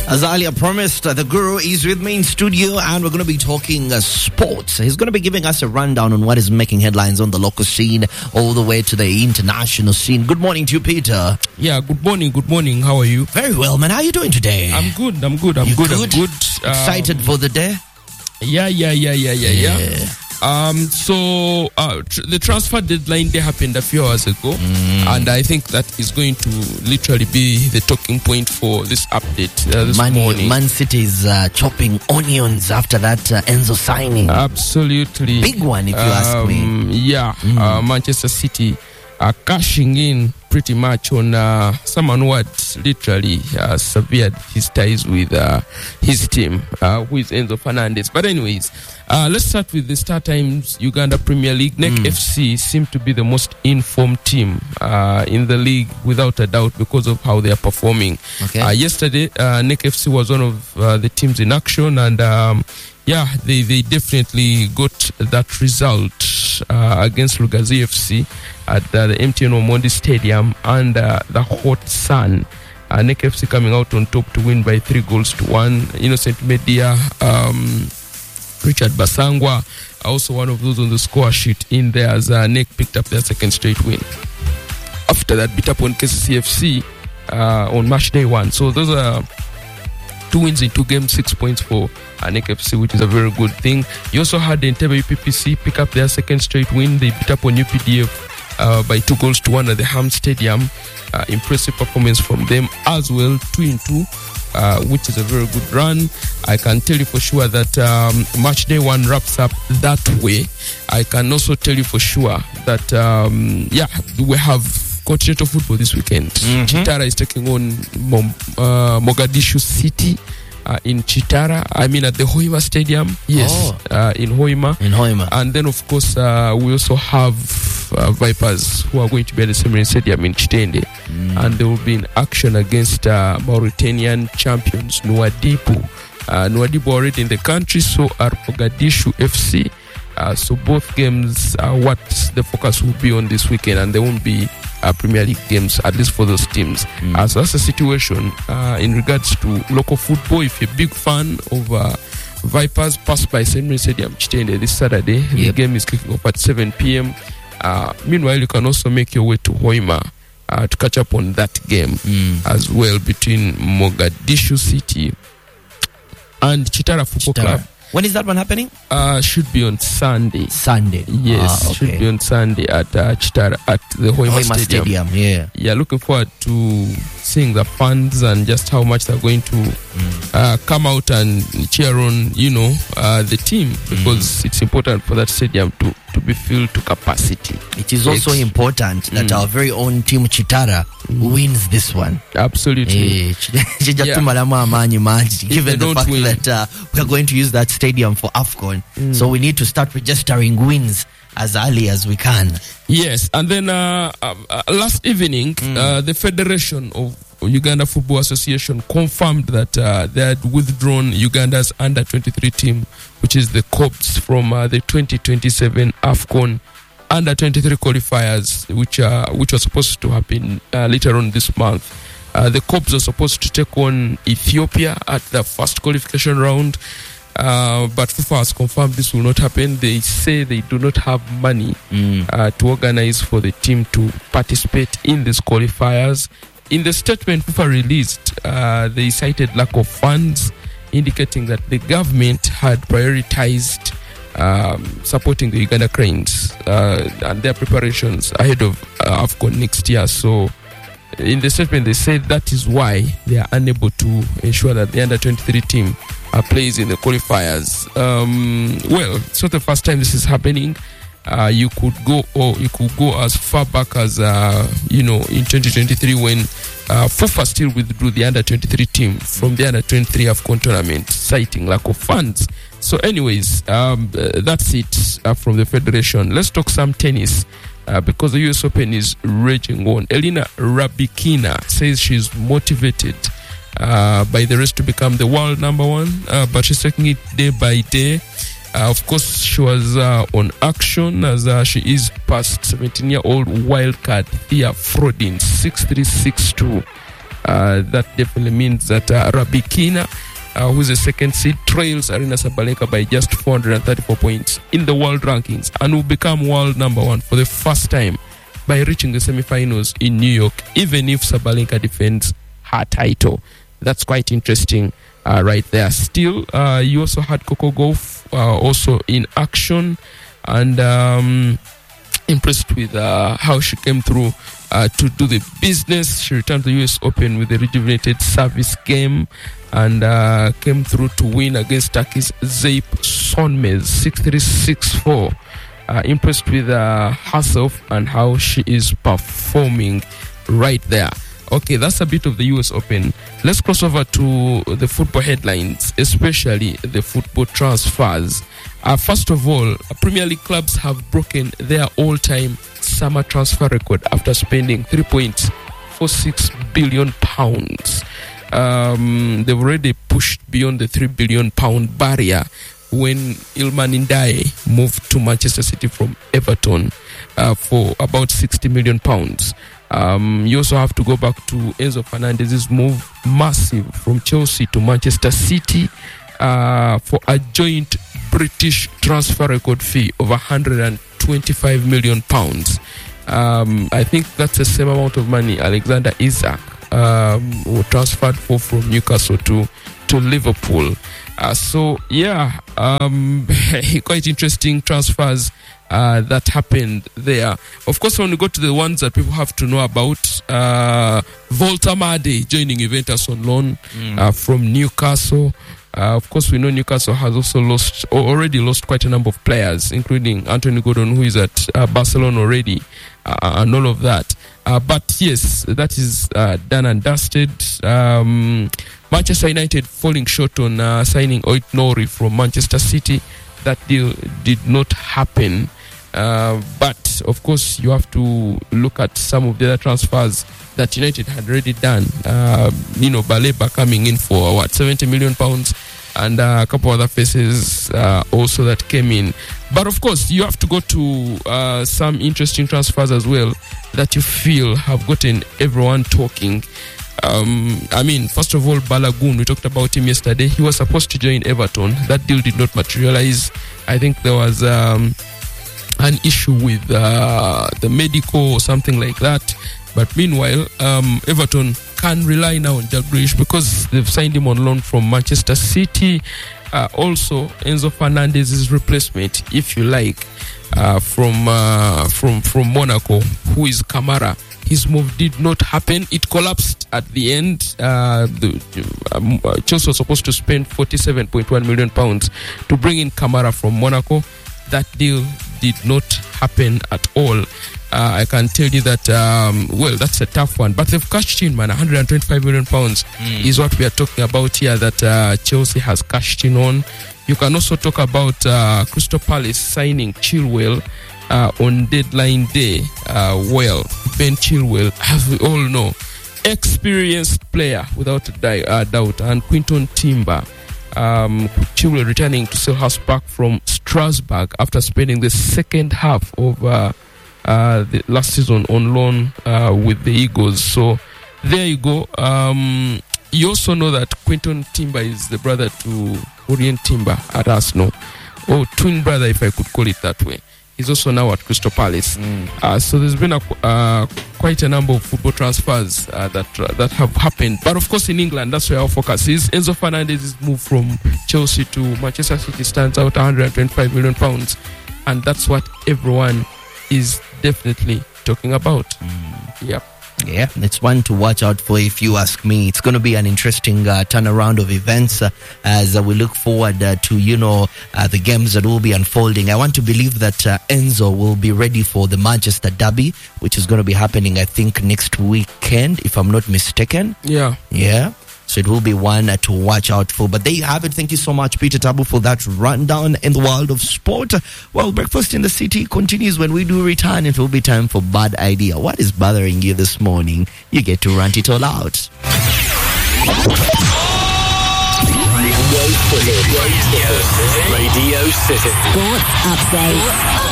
As Alia promised, the Guru is with me in studio and we're going to be talking sports. He's going to be giving us a rundown on what is making headlines on the local scene all the way to the international scene. Good morning to you, Peter. Yeah, good morning. How are you? Very well, man. How are you doing today? I'm good. Excited for the day? Yeah. The transfer deadline day happened a few hours ago, and I think that is going to literally be the talking point for this update this morning. Man City is chopping onions after that Enzo signing. Absolutely. Big one, if you ask me. Yeah, Manchester City are cashing in pretty much on someone who had literally severed his ties with his team, who is Enzo Fernandez. But anyways, let's start with the Star Times Uganda Premier League. NEC FC seem to be the most informed team in the league, without a doubt, because of how they are performing. Okay. Yesterday, NEC FC was one of the teams in action, and they definitely got that result against Lugazi FC at the MTN Omondi Stadium under the hot sun. NEC FC coming out on top to win by 3-1. Innocent Media, Richard Basangwa, also one of those on the score sheet in there, as NEC picked up their second straight win. After that, beat up on KCC FC on match day 1. So those are 2 wins in 2 games, 6 points for NEC FC, which is a very good thing. You also had the Entebbe UPPC pick up their second straight win. They beat up on UPDF by 2-1 at the Ham Stadium. Impressive performance from them as well, 2-2, which is a very good run. I can tell you for sure that match day 1 wraps up that way. I can also tell you for sure that we have continental football this weekend. Chitara is taking on Mogadishu City in Chitara. I mean at the Hoima Stadium. Yes, in Hoima. And then of course we also have Vipers who are going to be at the Semerin Stadium in Chitende. And they will be in action against Mauritanian champions Nouadhibou. Nouadhibou already in the country, so are Mogadishu FC. So both games are what the focus will be on this weekend, and there won't be Premier League games, at least for those teams. So that's the situation in regards to local football. If you're a big fan of Vipers, pass by Semerin Stadium Chitende this Saturday. The game is kicking off at 7 p.m. Meanwhile, you can also make your way to Hoima to catch up on that game as well, between Mogadishu City and Chitara Football Club. When is that one happening? Should be on Sunday. Yes, okay. Should be on Sunday at Chitara at the Hoima Stadium. Yeah, looking forward to seeing the fans and just how much they're going to come out and cheer on, the team, because it's important for that stadium to be filled to capacity. It is also important that our very own team Chitara wins this one. Absolutely. Given the fact that we are going to use that stadium for AFCON, so we need to start registering wins as early as we can. Yes, and then last evening, the Federation of Uganda Football Association confirmed that they had withdrawn Uganda's under-23 team, which is the Cobs, from the 2027 AFCON under-23 qualifiers, which was supposed to happen later on this month. The Cobs are supposed to take on Ethiopia at the first qualification round, but FIFA has confirmed this will not happen. They say they do not have money to organize for the team to participate in these qualifiers. In the statement FIFA released, they cited lack of funds, indicating that the government had prioritized supporting the Uganda Cranes and their preparations ahead of AFCON next year. So in the statement they said that is why they are unable to ensure that the under-23 team plays in the qualifiers. Well, it's not the first time this is happening. You could go as far back as in 2023, when FIFA still withdrew the under-23 team from the under-23 AFCON tournament, citing lack of funds. So anyways, that's it from the federation. Let's talk some tennis, because the US Open is raging on. Elina Rybakina says she's motivated by the race to become the world number one, but she's taking it day by day. Of course, she was on action, as she is past 17-year-old wildcard Thea Frodin, 6-3, 6-2. That definitely means that Rabikina, who's the second seed, trails Arina Sabalenka by just 434 points in the world rankings and will become world number 1 for the first time by reaching the semi-finals in New York, even if Sabalenka defends her title. That's quite interesting right there. Still, you also had Coco Gauff also in action, and impressed with how she came through to do the business. She returned to the US Open with a rejuvenated service game and came through to win against Turkey's Zeip Sonmez 6-3, 6-4. Impressed with herself and how she is performing right there. Okay, that's a bit of the US Open. Let's cross over to the football headlines, especially the football transfers. First of all, Premier League clubs have broken their all-time summer transfer record after spending £3.46 billion. They've already pushed beyond the £3 billion barrier when Iliman Ndiaye moved to Manchester City from Everton for about £60 million. You also have to go back to Enzo Fernandez's move, massive, from Chelsea to Manchester City for a joint British transfer record fee of £125 million. I think that's the same amount of money Alexander Isak was transferred from Newcastle to Liverpool. Quite interesting transfers that happened there. Of course, when we go to the ones that people have to know about, Volta Made joining Juventus on loan from Newcastle. Of course, we know Newcastle has also already lost quite a number of players, including Anthony Gordon, who is at Barcelona already, and all of that. But yes, that is done and dusted. Manchester United falling short on signing Oit-Nouri from Manchester City. That deal did not happen. But, of course, you have to look at some of the other transfers that United had already done. Baleba coming in for, £70 million, and a couple other faces also that came in. But, of course, you have to go to some interesting transfers as well that you feel have gotten everyone talking. First of all, Balogun, we talked about him yesterday. He was supposed to join Everton. That deal did not materialize. I think there was an issue with the medical or something like that. But meanwhile, Everton can rely now on Jack Grealish because they've signed him on loan from Manchester City. Also, Enzo Fernandez's replacement, if you like, from Monaco, who is Kamara. His move did not happen. It collapsed at the end. Chelsea was supposed to spend £47.1 million to bring in Kamara from Monaco. That deal did not happen at all. I can tell you that, that's a tough one. But they've cashed in, man. £125 million is what we are talking about here that Chelsea has cashed in on. You can also talk about Crystal Palace signing Chilwell on deadline day. Ben Chilwell, as we all know, experienced player without a doubt, and Quinton Timber. Chilwell returning to Selhurst Park from Strasbourg after spending the second half of the last season on loan with the Eagles. So there you go. You also know that Quinton Timber is the brother to Orient Timber at Arsenal, or twin brother, if I could call it that way. He's also now at Crystal Palace. So there's been quite a number of football transfers that have happened. But of course, in England, that's where our focus is. Enzo Fernandez's move from Chelsea to Manchester City stands out, £125 million, and that's what everyone is definitely talking about. Yep. Yeah, it's one to watch out for, if you ask me. It's going to be an interesting turnaround of events as we look forward to, the games that will be unfolding. I want to believe that Enzo will be ready for the Manchester Derby, which is going to be happening, I think, next weekend, if I'm not mistaken. Yeah. So it will be one to watch out for. But there you have it. Thank you so much, Peter Tabu, for that rundown in the world of sport. Well, Breakfast in the City continues. When we do return, it will be time for Bad Idea. What is bothering you this morning? You get to rant it all out. Radio City. Radio City. Sports Update.